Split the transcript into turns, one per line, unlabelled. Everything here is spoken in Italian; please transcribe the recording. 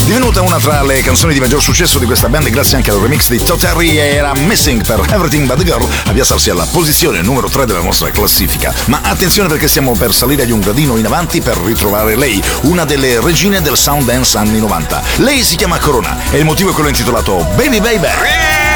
Divenuta una tra le canzoni di maggior successo di questa band grazie anche al remix di Todd Terry, era Missing per Everything But The Girl a piazzarsi alla posizione numero 3 della nostra classifica. Ma attenzione, perché stiamo per salire di un gradino in avanti per ritrovare lei, una delle regine del sound dance anni 90. Lei si chiama Corona e il motivo è quello intitolato Baby Baby.